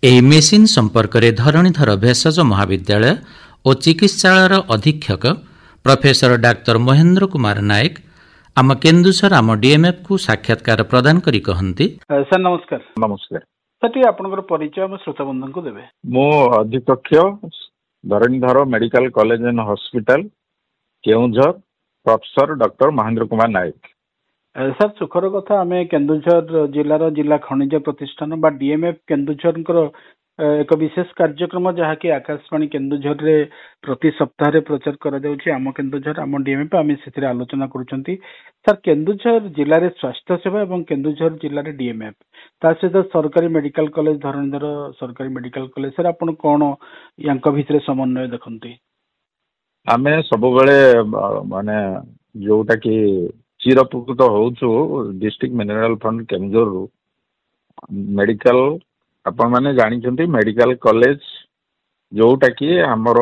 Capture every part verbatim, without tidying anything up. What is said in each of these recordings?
ଏହି ମେସିନ୍ ସମ୍ପର୍କରେ ଧରଣୀଧର ଭେଷଜ ମହାବିଦ୍ୟାଳୟ ଓ ଚିକିତ୍ସାଳୟର ଅଧୀକ୍ଷକ ପ୍ରଫେସର ଡାକ୍ତର ମହେନ୍ଦ୍ର କୁମାର ନାୟକ ଆମ କେନ୍ଦୁଝର ଆମ ଡିଏମ୍ଏଫ୍କୁ ସାକ୍ଷାତକାର ପ୍ରଦାନ କରି କହନ୍ତି, ସାର୍ ନମସ୍କାର। ନମସ୍କାର ସାର୍ ଟିକେ ଆପଣଙ୍କର ପରିଚୟ ଆମ ଶ୍ରୋତାବନ୍ଧୁଙ୍କୁ ଦେବେ। ମୁଁ ଅଧୀକ୍ଷକ Dharanidhar medical college and hospital Keonjhar, professor doctor Mahendra Kumar Nayak. Sir ସୁଖର କଥା, ଆମେ କେନ୍ଦୁଝର ଜିଲ୍ଲାର ଜିଲ୍ଲା ଖଣିଜ ପ୍ରତିଷ୍ଠାନ ବା ଡିଏମ୍ଏଫ୍ କେନ୍ଦୁଝରଙ୍କର ଏକ ବିଶେଷ କାର୍ଯ୍ୟକ୍ରମ ଯାହାକି ଆକାଶବାଣୀ କେନ୍ଦୁଝରରେ ପ୍ରତି ସପ୍ତାହରେ ପ୍ରଚାର କରାଯାଉଛି। ଆମ କେନ୍ଦୁଝର ଆମ ଡିଏମ୍ଏଫ୍ ଆମେ ସେଥିରେ ଆଲୋଚନା କରୁଛନ୍ତି। ସାର୍ କେନ୍ଦୁଝର ଜିଲ୍ଲାରେ ସ୍ୱାସ୍ଥ୍ୟ ସେବା ଏବଂ କେନ୍ଦୁଝର ଜିଲ୍ଲାରେ ଡିଏମ୍ଏଫ୍ ତା ସହିତ ସରକାରୀ ମେଡିକାଲ କଲେଜ ଧରଣୀଧର ସରକାରୀ ମେଡିକାଲ କଲେଜ, ସାର୍ ଆପଣ କ'ଣ ୟାଙ୍କ ଭିତରେ ସମନ୍ୱୟ ଦେଖନ୍ତି? ଆମେ ସବୁବେଳେ ମାନେ ଯୋଉଟା କି ଚିରପକୃତ ହଉଛୁ ଡିଷ୍ଟ୍ରିକ୍ଟ ମିନେରାଲ ଫଣ୍ଡ କେନ୍ଦୁଝରରୁ ମେଡିକାଲ, ଆପଣ ମାନେ ଜାଣିଛନ୍ତି ମେଡିକାଲ କଲେଜ ଯୋଉଟା କି ଆମର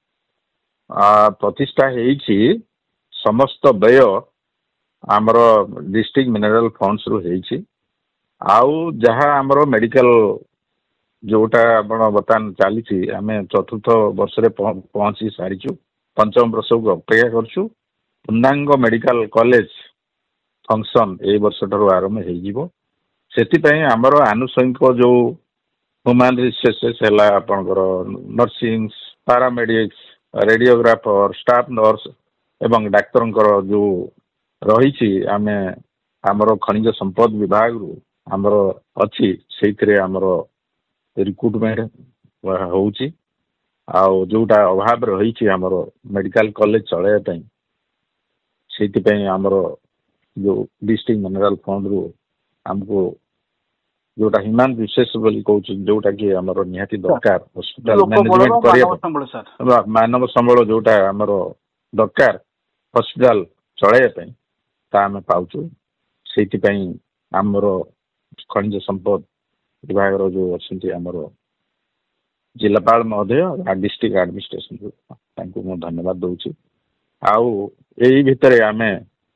ପ୍ରତିଷ୍ଠା ହେଇଛି, ସମସ୍ତ ବ୍ୟୟ ଆମର ଡିଷ୍ଟ୍ରିକ୍ଟ ମିନେରାଲ ଫଣ୍ଡସରୁ ହେଇଛି। ଆଉ ଯାହା ଆମର ମେଡିକାଲ ଯୋଉଟା ଆପଣ ବର୍ତ୍ତମାନ ଚାଲିଛି, ଆମେ ଚତୁର୍ଥ ବର୍ଷରେ ପହଞ୍ଚି ସାରିଛୁ, ପଞ୍ଚମ ବର୍ଷକୁ ଅପେକ୍ଷା କରୁଛୁ। ପୂର୍ଣ୍ଣାଙ୍ଗ ମେଡିକାଲ କଲେଜ ଫଙ୍କସନ ଏଇ ବର୍ଷ ଠାରୁ ଆରମ୍ଭ ହେଇଯିବ। ସେଥିପାଇଁ ଆମର ଆନୁଷଙ୍ଗିକ ଯୋଉ ହ୍ୟୁମାନ ରିସୋର୍ସେସ୍ ହେଲା, ଆପଣଙ୍କର nursing, paramedics, radiographer, staff nurse ଏବଂ ଡାକ୍ତରଙ୍କର ଯୋଉ ରହିଛି, ଆମେ ଆମର ଖଣିଜ ସମ୍ପଦ ବିଭାଗରୁ ଆମର ଅଛି, ସେଇଥିରେ ଆମର ରିକ୍ରୁଟମେଣ୍ଟ ହଉଛି। ଆଉ ଯୋଉଟା ଅଭାବ ରହିଛି ଆମର ମେଡିକାଲ କଲେଜ ଚଳେଇବା ପାଇଁ, ସେଇଥିପାଇଁ ଆମର ଯୋଉ ଡିଷ୍ଟ୍ରିକ୍ଟ ମିନେରାଲ ଫଣ୍ଡରୁ ଆମକୁ ଯୋଉଟା ହ୍ୟୁମାନ ରିସୋର୍ସ ବୋଲି କହୁଛନ୍ତି, ଯୋଉଟା କି ଆମର ନିହାତି ଦରକାର ହସ୍ପିଟାଲ ମ୍ୟାନେଜମେଣ୍ଟ କରିବା, ମାନବ ସମ୍ବଳ ଯୋଉଟା ଆମର ଦରକାର ହସ୍ପିଟାଲ ଚଳେଇବା ପାଇଁ, ତା ଆମେ ପାଉଛୁ। ସେଇଥିପାଇଁ ଆମର ଖଣିଜ ସମ୍ପଦ ବିଭାଗର ଯୋଉ ଅଛନ୍ତି ଆମର ଜିଲ୍ଲାପାଳ ମହୋଦୟ, ଡିଷ୍ଟ୍ରିକ୍ଟ ଆଡମିନିଷ୍ଟ୍ରେସନ, ତାଙ୍କୁ ମୁଁ ଧନ୍ୟବାଦ ଦଉଛି। ଆଉ ଏଇ ଭିତରେ ଆମେ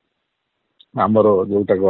ଆମର ଯୋଉଟାକ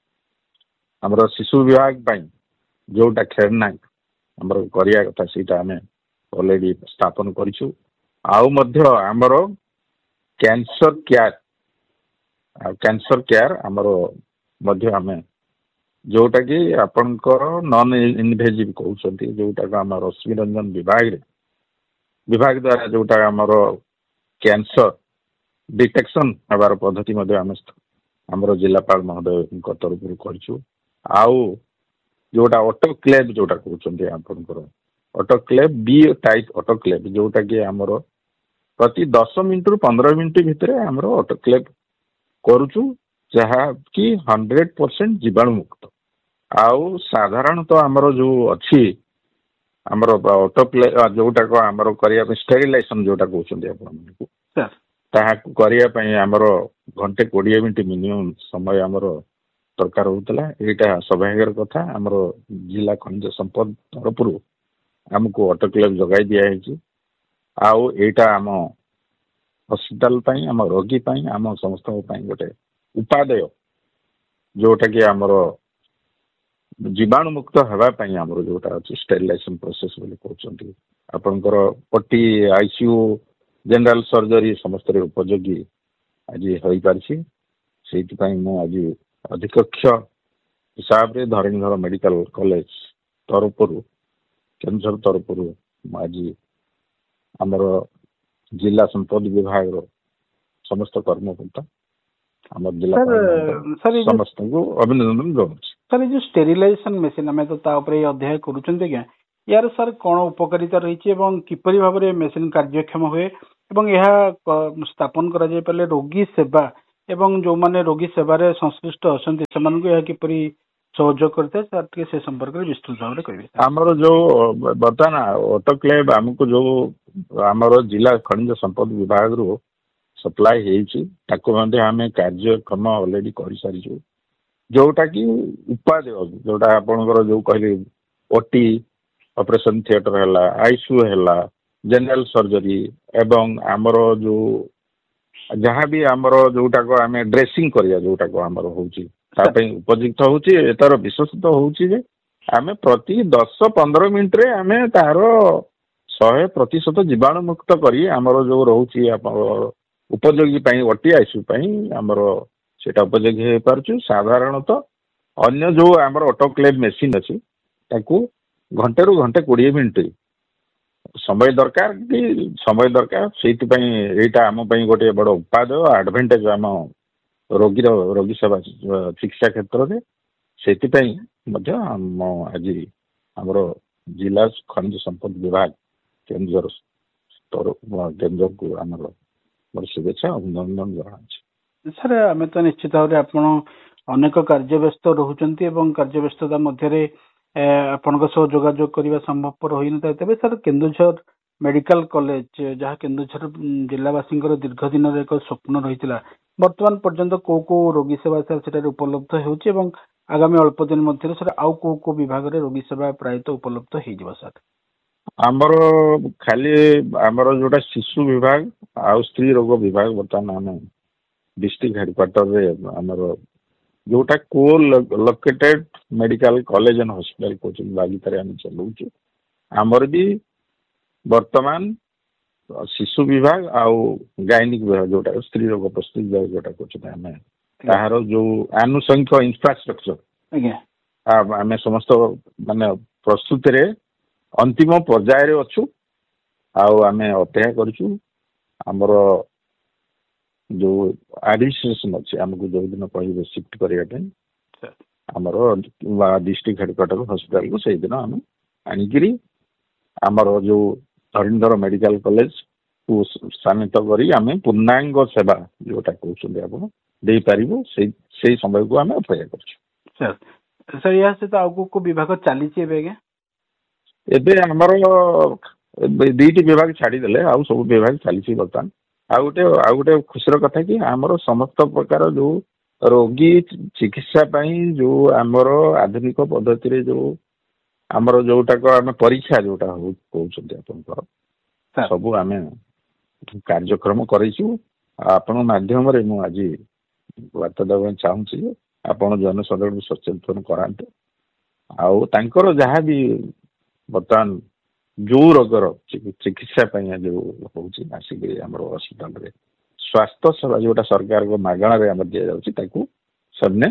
ଆମର ଶିଶୁ ବିଭାଗ ପାଇଁ ଯୋଉଟା ଖେଳନା ଆମର କରିବା କଥା, ସେଇଟା ଆମେ ଅଲରେଡି ସ୍ଥାପନ କରିଛୁ। ଆଉ ମଧ୍ୟ ଆମର କ୍ୟାନ୍ସର କେୟାର ଆଉ କ୍ୟାନ୍ସର କେୟାର ଆମର ମଧ୍ୟ ଆମେ ଯୋଉଟା କି ଆପଣଙ୍କର ନନ୍ ଇନଭେଜିଭ କହୁଛନ୍ତି, ଯୋଉଟାକୁ ଆମର ରଶ୍ମି ରଞ୍ଜନ ବିଭାଗରେ ବିଭାଗ ଦ୍ୱାରା ଯୋଉଟା ଆମର କ୍ୟାନ୍ସର ଡିଟେକ୍ସନ ହେବାର ପଦ୍ଧତି ମଧ୍ୟ ଆମେ ଆମର ଜିଲ୍ଲାପାଳ ମହୋଦୟଙ୍କ ତରଫରୁ କରିଛୁ। ଆଉ ଯୋଉଟା ଅଟୋକ୍ଲେଭ୍ ଯୋଉଟା କହୁଛନ୍ତି ଆପଣଙ୍କର ଅଟୋକ୍ଲେଭ୍ ବି ଟାଇପ୍ ଅଟୋକ୍ଲେଭ୍, ଯୋଉଟା କି ଆମର ପ୍ରତି ଦଶ ମିନିଟରୁ ପନ୍ଦର ମିନିଟ ଭିତରେ ଆମର ଅଟୋକ୍ଲେଭ୍ କରୁଛୁ, ଯାହାକି ହଣ୍ଡ୍ରେଡ ପରସେଣ୍ଟ ଜୀବାଣୁ ମୁକ୍ତ। ଆଉ ସାଧାରଣତଃ ଆମର ଯୋଉ ଅଛି ଆମର ଅଟୋକ୍ଲେଭ୍ ଯୋଉଟାକ ଆମର କରିବା ପାଇଁ ଷ୍ଟେରିଲାଇଜେସନ ଯୋଉଟା କହୁଛନ୍ତି ଆପଣମାନଙ୍କୁ, ତାହାକୁ କରିବା ପାଇଁ ଆମର ଘଣ୍ଟେ କୋଡ଼ିଏ ମିନିଟ ମିନିମମ୍ ସମୟ ଆମର ଦରକାର ହଉଥିଲା। ଏଇଟା ସୌଭାଗ୍ୟର କଥା, ଆମର ଜିଲ୍ଲା ଖଣିଜ ସମ୍ପଦ ତରଫରୁ ଆମକୁ ଅଟୋକ୍ଲେଭ୍ ଯୋଗାଇ ଦିଆଯାଇଛି। ଆଉ ଏଇଟା ଆମ ହସ୍ପିଟାଲ ପାଇଁ, ଆମ ରୋଗୀ ପାଇଁ, ଆମ ସମସ୍ତଙ୍କ ପାଇଁ ଗୋଟେ ଉପାଦେୟ, ଯୋଉଟା କି ଆମର ଜୀବାଣୁ ମୁକ୍ତ ହେବା ପାଇଁ ଆମର ଯୋଉଟା ଅଛି ଷ୍ଟେରିଲାଇଜେସନ ପ୍ରୋସେସ ବୋଲି କହୁଛନ୍ତି। ଆପଣଙ୍କର ଓଟି, ଆଇସିୟୁ, ଜେନେରାଲ ସର୍ଜରୀ ସମସ୍ତରେ ଉପଯୋଗୀ ଆଜି ହୋଇପାରିଛି। ସେଇଥିପାଇଁ ମୁଁ ଆଜି ଅଧୀକ୍ଷକ ହିସାବରେ ଧରଣୀଧର ମେଡିକାଲ କଲେଜ ତରଫରୁ କେନ୍ଦୁଝର ତରଫରୁ ମୁଁ ଆଜି ଆମର ଜିଲ୍ଲା ସମ୍ପଦ ବିଭାଗର ସମସ୍ତ କର୍ମକର୍ତ୍ତା ଆମ ଜିଲ୍ଲା ସମସ୍ତଙ୍କୁ ଅଭିନନ୍ଦନ ଜଣାଉଛି। ସାର୍ ଏଇ ଯୋଉ ଷ୍ଟେରିଲାଇଜେସନ ମେସିନ୍, ଆମେ ତ ତା ଉପରେ ଅଧ୍ୟୟନ କରୁଛନ୍ତି ଆଜ୍ଞା, ୟାର ସାର୍ କ'ଣ ଉପକାରିତା ରହିଛି ଏବଂ କିପରି ଭାବରେ ମେସିନ୍ କାର୍ଯ୍ୟକ୍ଷମ ହୁଏ ଏବଂ ଏହା ସ୍ଥାପନ କରାଯାଇପାରିଲେ ରୋଗୀ ସେବା ଏବଂ ଯୋଉମାନେ ରୋଗୀ ସେବାରେ ସଂଶ୍ଳିଷ୍ଟ ଅଛନ୍ତି ସେମାନଙ୍କୁ ଏହା କିପରି ସହଯୋଗ କରିଥାଏ, ସାର୍ ଟିକେ ସେ ସମ୍ପର୍କରେ ବିସ୍ତୃତ ଭାବରେ କହିବେ। ଆମର ଯୋଉ ବର୍ତ୍ତମାନ ଅଟୋକ୍ଲେଭ୍ ଆମକୁ ଯୋଉ ଆମର ଜିଲ୍ଲା ଖଣିଜ ସମ୍ପଦ ବିଭାଗରୁ ସପ୍ଲାଏ ହେଇଛି, ତାକୁ ମଧ୍ୟ ଆମେ କାର୍ଯ୍ୟକ୍ରମ ଅଲରେଡି କରିସାରିଛୁ। ଯୋଉଟା କି ଉପାଦେୟ, ଯୋଉଟା ଆପଣଙ୍କର ଯୋଉ କହିଲେ ଓଟି ଅପରେସନ ଥିଏଟର ହେଲା, ଆଇସିୟୁ ହେଲା, ଜେନେରାଲ ସର୍ଜରୀ ଏବଂ ଆମର ଯୋଉ ଯାହାବି ଆମର ଯୋଉଟାକ ଆମେ ଡ୍ରେସିଂ କରିବା ଯୋଉଟାକ ଆମର ହଉଛି ତା ପାଇଁ ଉପଯୁକ୍ତ ହଉଛି। ଏଟାର ବିଶେଷତ୍ୱ ହଉଛି ଯେ आमे प्रति दस पंद्रह मिनिट रे आमे तार शहे प्रतिशत जीवाणु मुक्त करी आमर जो रोचे उपयोगी ओटी आईसीयू आमर सेटा उपयोगी हो पारछु। साधारणतः अन्य जो आमर ऑटोक्लेव मेसीन अच्छी ताकू घंटे रु घंटे कोड़े मिनिट समय दरकार कि समय दरकार से आम गोटे बड़ उपादेय एडभांटेज आम रोगी रोगी सेवा चिकित्सा क्षेत्र में से आज आमर जिला खनिज संपद विभाग केन्द्र केन्द्र को आमर शुभेच्छा अभिनंदन जना। सर आम तो निश्चित भाव में आप अनेक कार्य व्यस्त रोचंती एवं कार्य व्यस्तता मध्य आपण जोगाजोग करने संभवपर हो न था। तेज सर केन्दुझर मेडिकल कॉलेज जहाँ केन्दुझर जिलावासी दीर्घ दिन एक स्वप्न रही बर्तमान पर्यंत को को रोगी सेवा सर उपलब्ध हो आगामी अल्प दिन मध्य सर आउ को को विभाग रे रोगी सेवा प्रायतः उपलब्ध हो सर। आमर खाली आमर जोटा शिशु विभाग आ स्त्री रोग विभाग बर्तमान आम डिस्ट्रिक्ट हेडक्वार्टर रे आमर जोटा को located medical college and hospital coaching भागितारे आम चलाऊँ। आमर भी वर्तमान शिशु विभाग आउ गायनिक विभाग जोटा स्त्री रोग प्रस्तुति विभाग जोटा कहते आम तार जो आनुषंगिक इंफ्रास्ट्रक्चर आम समस्त माने प्रस्तुति रे अंतिम पर्यायर अच्छु आम अपेक्षा करूँ। आमर जो एडमिनिस्ट्रेशन अच्छे आमको जो दिन कहे शिफ्ट करने आमर डिस्ट्रिक्ट हेडक्वार्टर हॉस्पिटल को सही दिन आम आणिकी आमर जो धरणीधर मेडिकल कॉलेज को स्थानित करी आम पूर्णांग सेवा जोटा कहते आप दे पारिबो से से समय को आम अपेक्षा कर। सर सर या सहित आउ को विभाग चली एबे आमर दुईटी विभाग छाड़ीदे आउ सब विभाग चली बर्तमान आ गोटे आ गोटे खुशीर कथा कि आमर समस्त प्रकार जो रोगी चिकित्सा जो आमर आधुनिक पद्धति रे जो आमर जोटाक आम परीक्षा जोटा कहते आप सब आम कार्यक्रम करूँ। आपण माध्यम रे मु आज वार्ता देवा चाहूँगी आपण जनसाधारण सचेतन कराते आउ तांकर जहाँ भी बर्तमान जो रोगर चिकित्सा जो होची आसिक आमर हॉस्पिटल रे स्वास्थ्य सेवा जोटा सरकार को मागणार आम दि जाऊँ सबने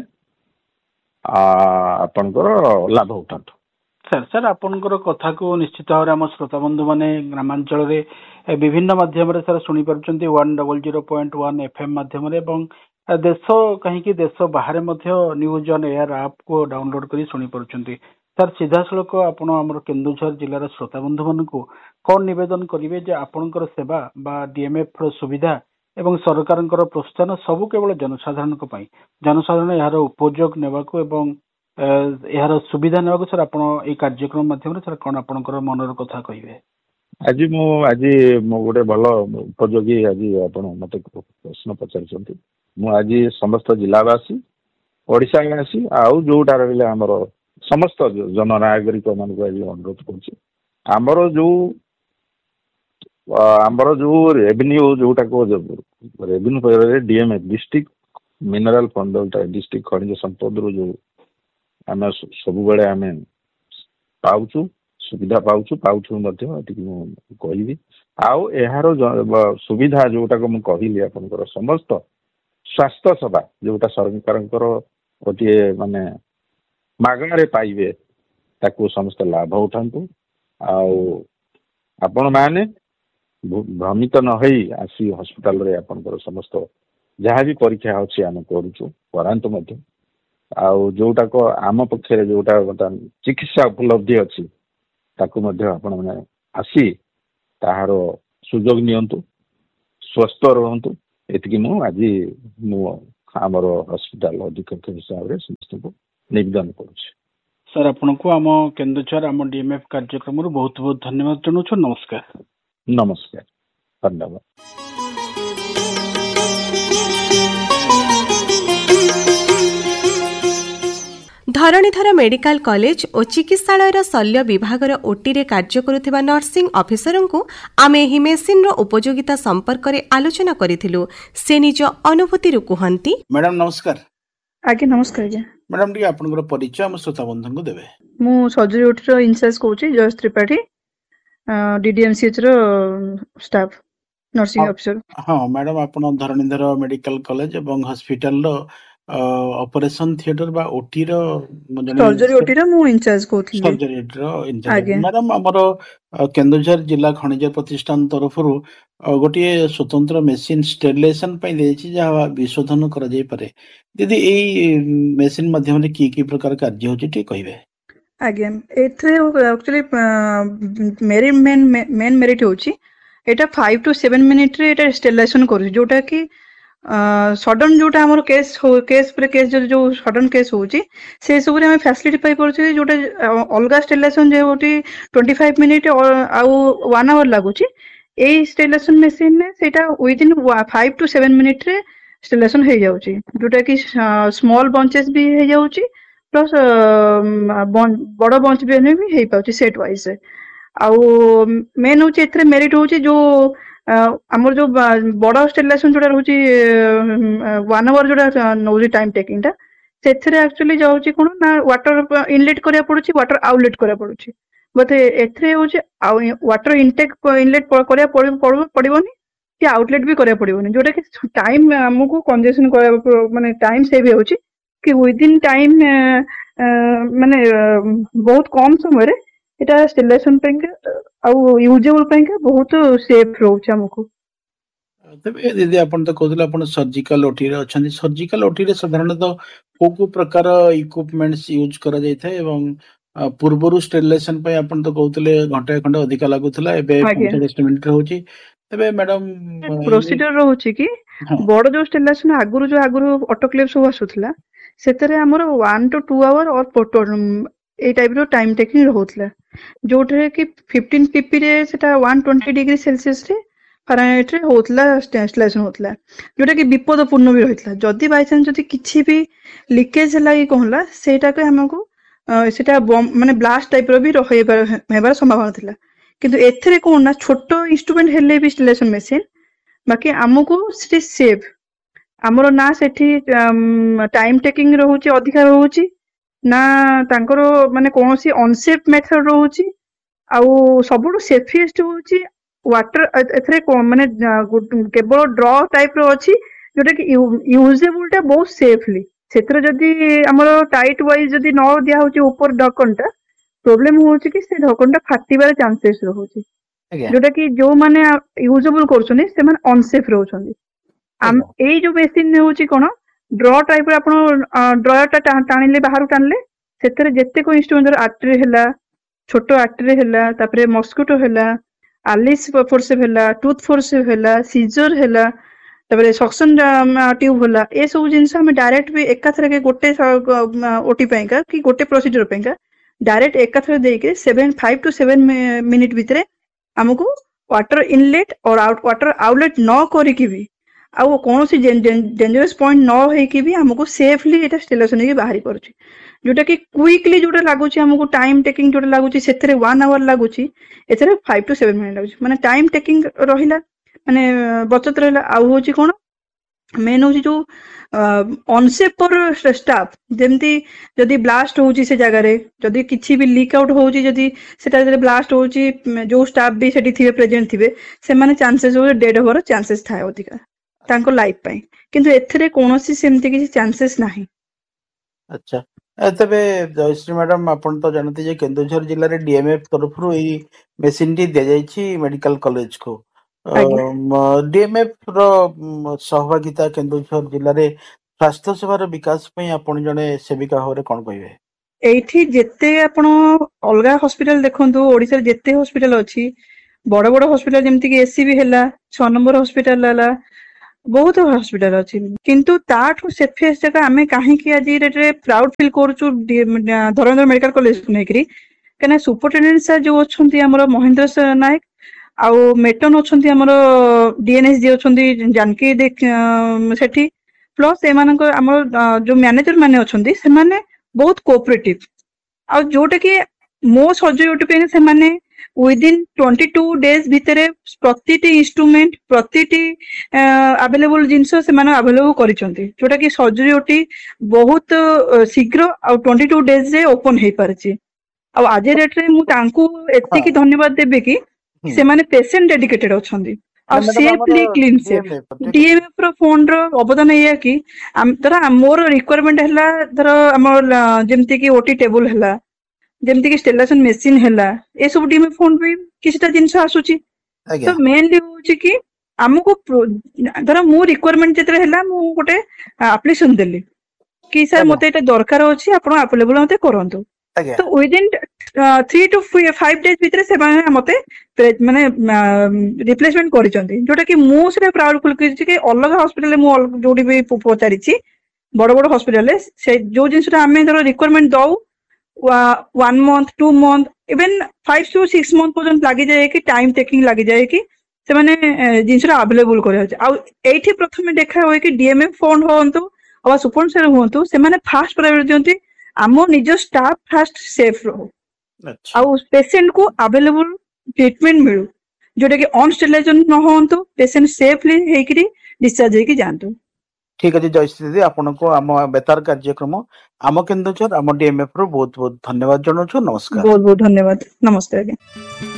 आपणकर लाभ उठा। सर सर आपणकर कथा को निश्चित भाव में श्रोता बंधु मैंने ग्रामांचल विभिन्न माध्यम सर शुणी party one double zero point one F M मध्यम देश कहीं देश बाहर न्यूज ऑन एयर आप को डाउनलोड कर शुणी पार्टी। सर सीधा सड़क आपण आमर केन्दुझर जिलार श्रोता बंधु मान कौन निवेदन करेंगे जे आपणकर सेवा बा डीएमएफ सुविधा एवं सरकार प्रोत्साहन सबू केवल जनसाधारण जनसाधारण यार उपयोग नेबाकू एवं यार सुविधा नेबाकू सर आपण ए कार्यक्रम माध्यम सर कौन आपणकर मनर कथा कहे। आज मु आज मो गोटे भल उपयोगी आज आपण मत प्रश्न पचार मु आज समस्त जिलावासी ओडिशावासी आउ जोटा रही आमर समस्त जननागरिक मान आज अनुरोध कर जो आमर जो रेवेन्यू जोटा को revenue DMF district mineral fund district खनिज संपद रू जो आम सब बेले आम पाचु सुविधा पाचु पाचु कहि आउ यार सुविधा जोटा को कहली आपंकर समस्त स्वास्थ्य सेवा जोटा सरकार गोटे माने मागणारे पाइबे ताकू समस्त लाभ उठातु आपण माने भ्रमित न होई आसी हॉस्पिटल रे आपनकर समस्त जहाँ भी परीक्षा अच्छी आम करूँ करातु मध्य आउ जोटा को आम पक्षे जोटा बर्तमान चिकित्सा उपलब्धि अच्छी ताकू मध्य आपण माने आसी ताहार सुजोग नियंतु स्वस्थ रहंतु एतिकी मु आज मु आमर हॉस्पिटल अधीक्षक हिसाब से समस्त को निवेदन करुछि। सर आपण को आम केन्दुझर आम डीएमएफ कार्यक्रम बहुत बहुत धन्यवाद जनाऊँ। नमस्कार। नमस्कार धन्यवाद। धरणीधर मेडिकल कॉलेज और चिकित्सालय शल्य विभागर ओटी रे कार्य करुथिबा नर्सिंग ऑफिसर को आमे ही मेसिन रो उपयोगिता संपर्क रे आलोचना करिथिलु। से निज अनुभूति रु कहंती। मैडम नमस्कार। आगे नमस्कार। मैडम टी आपनकर परिचय हम श्रोता बंधु को देबे। मु सर्जरी ओटी रो इंचार्ज कहूची जयेश त्रिपाठी डीडीएमसीएच रो स्टाफ नर्सिंग ऑफिसर। हाँ मैडम आपण धरणीधर मेडिकल कॉलेज एवं हॉस्पिटल रो ऑपरेशन थिएटर बा ओटी रो सर्जरी ओटी रो मु इंचार्ज कहूथली। सर्जरी रो इंचार्ज मैडम हमर केन्दुझर जिला खनिज प्रतिष्ठान तरफरु गोटे स्वतंत्र मेसीन स्टेरिलाइजेशन पई देछि जहा विशोधन करा जाय पारे दीदी एई मेसीन माध्यम रे की की प्रकार कार्य होछि टी कहिबे। आगे एथे एक्चुअली मेरी मेन मेन मेरिट होछि एटा फाइव टू सेवन मिनिट रे एटा स्टेरिलाइजेशन करू जोटा कि सडन जोटा हमर केस हो केस पर केस जो जो सडन केस होछि से सब रे हम फैसिलिटी पाई परछि जोटा अलगा स्टेरिलाइजेशन जे होटी ट्वेंटी फाइव मिनिट आउ वन आवर लागुछि ए स्टेरिलाइजेशन मशीन ने सेटा with in five to seven minute रे स्टेरिलाइजेशन हे जाउछि जोटा कि स्मॉल बंचेस भी हे जाउछि प्लस बड़ बंच भी भी हे पाउछि सेट वाइज आउ मेन होछि एथरे मेरिट होछि जो हमर जो बड़ स्टेरिलाइजेशन जोटा रहउछि वन आवर जोटा नौजी टाइम टेकिंग टा सेथरे एक्चुअली जाउछि कोन ना वाटर इनलेट करिया पड़ुछि वाटर आउटलेट करिया पड़ुछि बट एथरे होछि वाटर इनटेक इनलेट करिया पड़िबोनी कि आउटलेट भी करिया पड़िबोनी जोटा कि टाइम हमको कंजेशन करिया माने टाइम सेव होछि कि विद इन टाइम माने बहुत कम समय रे एटा स्टेरिलाइजेशन पे आउ यूजेबल पे बहुत सेफ रहउछि हमको। तबे दीदी आपण तो कहले आपण सर्जिकल ओटी रे अछन सर्जिकल ओटी रे साधारणतः को को प्रकार इक्विपमेंट्स यूज करा जाय था एवं पूर्वरु स्टेरिलाइजेशन पे आपण तो कहले घंटा खंड अधिक लागुथला एबे पैंतालीस मिनिट होछि तबे मैडम प्रोसीजर रहउछि कि बड़ जो स्टेरिलाइजेशन आगुरु जो आगुरु ऑटोक्लेव सब आसुथला सेतरे हमर वन टू टू आवर और ए टाइप रो टाइम टेकिंग रहउथला जोठरे कि फिफ्टीन पीपी रे सेटा वन ट्वेंटी डिग्री सेल्सियस रे फारेनहाइट रे होतला स्टेरिलाइजेशन होतला जोटा कि विपदपूर्ण भी रहितला जदी बाय चांस जदी किछि भी लीकेज हला कि कहला सेटा के हमको सेटा माने ब्लास्ट टाइप रो भी रहे हेबार संभावना थिला किंतु एथरे कोन ना छोटो इंस्ट्रूमेंट हेले भी स्टेरिलाइजेशन मशीन बाकी हमको सिटी सेफ हमरो ना सेठी टाइम टेकिंग रहउची अधिक रहउची ना तांकर माने कोनोसी अनसेफ मेथड रहउची आउ सबुठु सेफिएस्ट होउची वाटर एथरे माने केवल ड्रॉ टाइप रो अछि जोटा कि यूजेबल टा बहुत सेफली सेथरे जदी हमरो टाइट वाइज जदी न दिया होची ऊपर ढक्कन टा प्रॉब्लम होउची कि से ढक्कन टा फाटिबार चांसेस रहउची जोटा कि जो माने यूजेबल करछनी से माने अनसेफ रहउछनी हम एई जो मशीन ने होची कोन ड्रॉ टाइप रे आपण ड्रॉयर टा टाणिले बाहर टाणले सेथरे जत्ते को इंस्ट्रूमेंट आर्टरी हैला छोटो आर्टरी हैला तापरे मस्किटो हैला आलिस फोर्सेप हैला टूथ फोर्सेप हैला सीजर हैला तापरे सक्शन ट्यूब होला ए सब जिंस हम डायरेक्ट भी एकाथरे के गोटे ओटी पैका कि गोटे प्रोसीजर पैका डायरेक्ट एकाथरे देई के seven five to seven minute भितरे हमको वाटर इनलेट और आउट वाटर आउटलेट न करी की भी आउ कौन सी डेंजरस पॉइंट न है कि भी हमको सेफली एटा स्टेरिलाइजेशन के बाहरी पड़ुची जोटा कि क्विकली जोटा लागुची हमको टाइम टेकिंग जोटा लागुची सेथरे one hour लागुची एथरे five to seven minute लागुची माने टाइम टेकिंग रहिला माने बचत रहिला आउ होची कोन मेन होची जो अनसेफ पर स्टाफ जेमती जदी ब्लास्ट होची से जगह रे जदी किछि भी लीक आउट होची जदी सेटा जदी ब्लास्ट होची जो स्टाफ भी सेठी थिबे प्रेजेंट थिबे से माने चांसेस हो डेड होवर चांसेस थाय अधिका तांको लाइफ पाई किंतु एथरे कोनोसी सेमती किछि चांसेस नाही। अच्छा तबे जयश्री मैडम आपण तो जानते जे केन्दुझर जिल्ला रे डीएमएफ तरफरु ई मशीन टी दे जायछि मेडिकल कॉलेज को डीएमएफ रो सहभागिता केन्दुझर जिल्ला रे स्वास्थ्य सेवा रो विकास पई आपण जने सेविका होरे कोन कहबे एठी जेते आपण अलगा हॉस्पिटल देखंतु ओडिसा रे जेते हॉस्पिटल अछि बड़ बड़ हॉस्पिटल जेमति कि एसीबी हैला छह नंबर हॉस्पिटल हैला बहुत हॉस्पिटल अछि किंतु ताठु सेफेस्ट जगह आमे काहे कि आज रे proud feel करछु Dharmendra medical college नेकरी कने सुपरिटेंडेंट सर जो अछंती हमरो महेंद्र नायक आउ मेटन अछंती हमरो डीएनएस जे अछंती जानकी देख सेठी प्लस एमानक हमरो जो मैनेजर माने अछंती से माने बहुत कोऑपरेटिव आ जोटा कि मो सर्जरी पे से माने with in twenty two days भितरे प्रतिटी इंस्ट्रूमेंट प्रतिटी अवेलेबल जिंस से माने अवेलेबल करिसंती जोटा कि सर्जरी ओटी बहुत शीघ्र आ ट्वेंटी टू डेज रे ओपन हे परछि आज डेट रे मु तांकू एतिकी धन्यवाद देबे कि से माने पेशेंट डेडिकेटेड अछंदी आ सेफली क्लीन सेफ डीएमएफ रो फोन रो अवदान ये कि धर मोर रिक्वायरमेंट हैला धर हमर जेमति कि ओटी टेबल हैला जेमति कि स्टेलासन मशीन हैला ए सब डीएमएफ फोन पे किछटा जिंस आसुची तो मेनली होची कि हमको धर मो रिक्वायरमेंट जेतरे हैला मु गोटे एप्लीकेशन देली कि सर मते एटा दरकार अछि आपण अवेलेबल मते करंतु तो with in three to five days भितर से मते माने रिप्लेसमेंट करिसंती जोटा कि मु से प्राउडफुल कि कि अलग हॉस्पिटल मु जोडी भी पचारि छी बड़ बड़ हॉस्पिटल से जो जिनसटा हमें धर requirement दउ one month two month even five to six month पर्यंत लागि जाए कि टाइम टेकिंग लागि जाए कि से माने जिनसटा अवेलेबल करे आ एठी प्रथमे देखा होय कि डीएमएफ फंड होंतु अबा सुपन सर होंतु से माने फास्ट प्रायोरिटी दियंती आमो निज स्टाफ फास्ट सेफ रहो आ पेशेंट को अवेलेबल ट्रीटमेंट मिलू जोटा कि अनस्टेलाइजेशन न होंतु पेशेंट सेफली हेकरी डिस्चार्ज हेकि जानतु। ठीक अछि जयश्री दीदी आपन को आम बेतार कार्यक्रम आम केन्दुझर आम डीएमएफ रो बहुत बहुत धन्यवाद जनाछु। नमस्कार। बहुत बहुत धन्यवाद। नमस्ते आज्ञा।